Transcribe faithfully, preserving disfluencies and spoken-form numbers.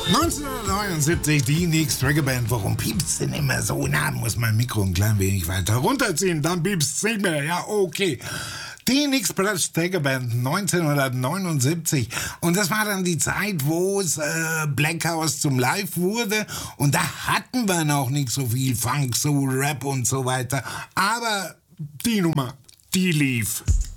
neunzehnhundertneunundsiebzig, die Nix Trigger Band. Warum piepst denn immer so? Na, muss mein Mikro ein klein wenig weiter runterziehen, dann piepst's nicht mehr. Ja, okay. Die Nix Trigger Band neunzehnhundertneunundsiebzig. Und das war dann die Zeit, wo es äh, Black House zum Live wurde. Und da hatten wir noch nicht so viel Funk, Soul, Rap und so weiter. Aber die Nummer, die lief.